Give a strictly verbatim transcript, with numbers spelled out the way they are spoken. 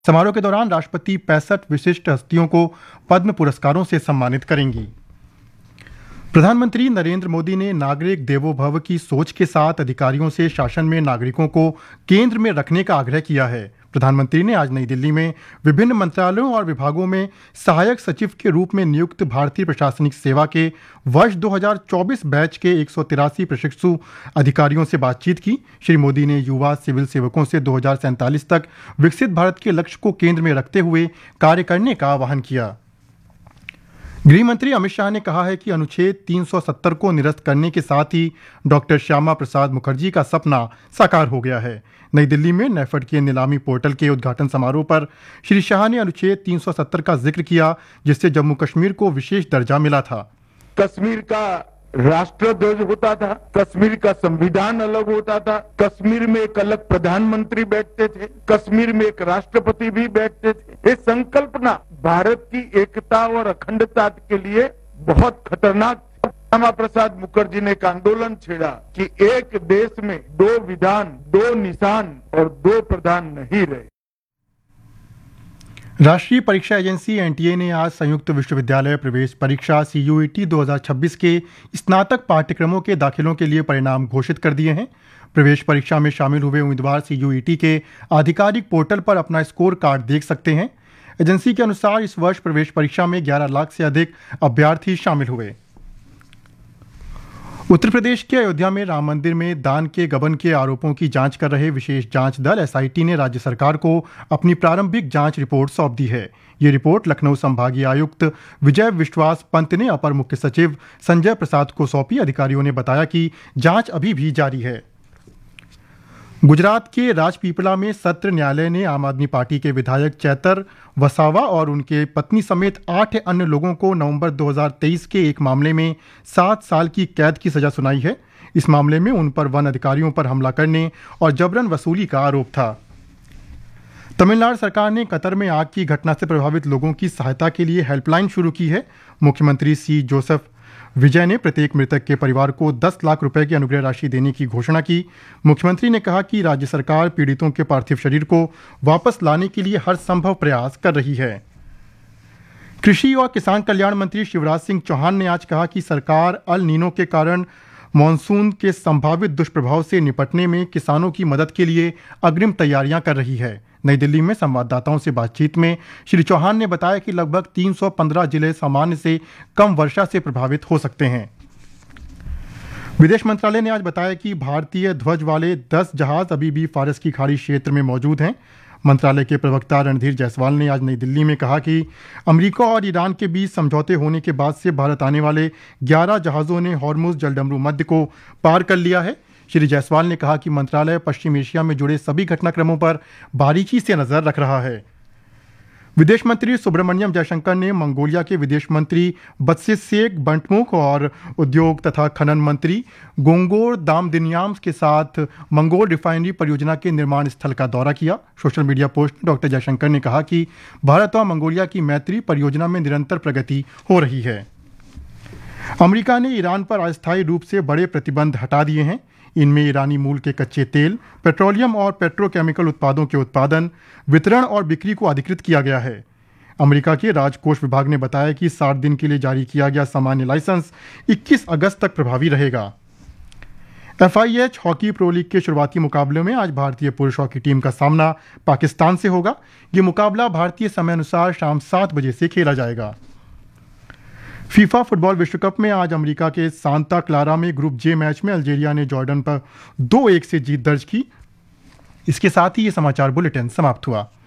समारोह के दौरान राष्ट्रपति पैंसठ विशिष्ट हस्तियों को पद्म पुरस्कारों से सम्मानित करेंगी। प्रधानमंत्री नरेंद्र मोदी ने नागरिक देवो भव की सोच के साथ अधिकारियों से शासन में नागरिकों को केंद्र में रखने का आग्रह किया है। प्रधानमंत्री ने आज नई दिल्ली में विभिन्न मंत्रालयों और विभागों में सहायक सचिव के रूप में नियुक्त भारतीय प्रशासनिक सेवा के वर्ष दो हज़ार चौबीस बैच के एक सौ तिरासी प्रशिक्षु अधिकारियों से बातचीत की। श्री मोदी ने युवा सिविल सेवकों से दो हज़ार सैंतालीस तक विकसित भारत के लक्ष्य को केंद्र में रखते हुए कार्य करने का आह्वान किया। गृह मंत्री अमित शाह ने कहा है कि अनुच्छेद तीन सौ सत्तर को निरस्त करने के साथ ही डॉक्टर श्यामा प्रसाद मुखर्जी का सपना साकार हो गया है। नई दिल्ली में नेफेड के नीलामी पोर्टल के उद्घाटन समारोह पर श्री शाह ने अनुच्छेद तीन सौ सत्तर का जिक्र किया, जिससे जम्मू कश्मीर को विशेष दर्जा मिला था। कश्मीर का राष्ट्र ध्वज होता था, कश्मीर का संविधान अलग होता था, कश्मीर में एक अलग प्रधानमंत्री बैठते थे, कश्मीर में एक राष्ट्रपति भी बैठते थे। ये संकल्पना भारत की एकता और अखंडता के लिए बहुत खतरनाक। श्यामा प्रसाद मुखर्जी ने एक आंदोलन छेड़ा कि एक देश में दो विधान, दो निशान और दो प्रधान नहीं रहे। राष्ट्रीय परीक्षा एजेंसी एन टी ए ने आज संयुक्त विश्वविद्यालय प्रवेश परीक्षा सी यू ई टी दो हज़ार छब्बीस के स्नातक पाठ्यक्रमों के दाखिलों के लिए परिणाम घोषित कर दिए हैं। प्रवेश परीक्षा में शामिल हुए उम्मीदवार सी यू ई टी के आधिकारिक पोर्टल पर अपना स्कोर कार्ड देख सकते हैं। एजेंसी के अनुसार इस वर्ष प्रवेश परीक्षा में ग्यारह लाख से अधिक अभ्यर्थी शामिल हुए। उत्तर प्रदेश के अयोध्या में राम मंदिर में दान के गबन के आरोपों की जांच कर रहे विशेष जांच दल एस आई टी ने राज्य सरकार को अपनी प्रारंभिक जांच रिपोर्ट सौंप दी है। ये रिपोर्ट लखनऊ संभागीय आयुक्त विजय विश्वास पंत ने अपर मुख्य सचिव संजय प्रसाद को सौंपी। अधिकारियों ने बताया कि जांच अभी भी जारी है। गुजरात के राजपीपला में सत्र न्यायालय ने आम आदमी पार्टी के विधायक चैतर वसावा और उनके पत्नी समेत आठ अन्य लोगों को नवंबर दो हज़ार तेईस के एक मामले में सात साल की कैद की सजा सुनाई है। इस मामले में उन पर वन अधिकारियों पर हमला करने और जबरन वसूली का आरोप था। तमिलनाडु सरकार ने कतर में आग की घटना से प्रभावित लोगों की सहायता के लिए हेल्पलाइन शुरू की है। मुख्यमंत्री सी जोसेफ विजय ने प्रत्येक मृतक के परिवार को दस लाख रुपए की अनुग्रह राशि देने की घोषणा की। मुख्यमंत्री ने कहा कि राज्य सरकार पीड़ितों के पार्थिव शरीर को वापस लाने के लिए हर संभव प्रयास कर रही है। कृषि और किसान कल्याण मंत्री शिवराज सिंह चौहान ने आज कहा कि सरकार अल नीनो के कारण मॉनसून के संभावित दुष्प्रभाव से निपटने में किसानों की मदद के लिए अग्रिम तैयारियां कर रही है। नई दिल्ली में संवाददाताओं से बातचीत में श्री चौहान ने बताया कि लगभग तीन सौ पंद्रह जिले सामान्य से कम वर्षा से प्रभावित हो सकते हैं। विदेश मंत्रालय ने आज बताया कि भारतीय ध्वज वाले दस जहाज अभी भी फारस की खाड़ी क्षेत्र में मौजूद हैं। मंत्रालय के प्रवक्ता रणधीर जायसवाल ने आज नई दिल्ली में कहा कि अमेरिका और ईरान के बीच समझौते होने के बाद से भारत आने वाले ग्यारह जहाज़ों ने हॉर्मुज जलडमरू मध्य को पार कर लिया है। श्री जायसवाल ने कहा कि मंत्रालय पश्चिम एशिया में जुड़े सभी घटनाक्रमों पर बारीकी से नजर रख रहा है। विदेश मंत्री सुब्रमण्यम जयशंकर ने मंगोलिया के विदेश मंत्री बत्सिसेक बंटमुख और उद्योग तथा खनन मंत्री गोंगोर दामदिन्याम के साथ मंगोल रिफाइनरी परियोजना के निर्माण स्थल का दौरा किया। सोशल मीडिया पोस्ट में डॉक्टर जयशंकर ने कहा कि भारत और मंगोलिया की मैत्री परियोजना में निरंतर प्रगति हो रही है। अमेरिका ने ईरान पर अस्थायी रूप से बड़े प्रतिबंध हटा दिए हैं। इनमें ईरानी मूल के कच्चे तेल, पेट्रोलियम और पेट्रोकेमिकल उत्पादों के उत्पादन, वितरण और बिक्री को अधिकृत किया गया है। अमेरिका के राजकोष विभाग ने बताया कि साठ दिन के लिए जारी किया गया सामान्य लाइसेंस इक्कीस अगस्त तक प्रभावी रहेगा। F I H hockey pro league के शुरुआती मुकाबले में आज भारतीय पुरुष हॉकी टीम का सामना पाकिस्तान से होगा। ये मुकाबला भारतीय समय अनुसार शाम सात बजे से खेला जाएगा। फीफा फुटबॉल विश्व कप में आज अमेरिका के सांता क्लारा में ग्रुप जे मैच में अल्जीरिया ने जॉर्डन पर दो एक से जीत दर्ज की। इसके साथ ही ये समाचार बुलेटिन समाप्त हुआ।